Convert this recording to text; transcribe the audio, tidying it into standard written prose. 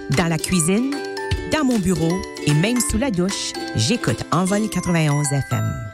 Dans la cuisine, dans mon bureau et même sous la douche, j'écoute Envol 91 FM.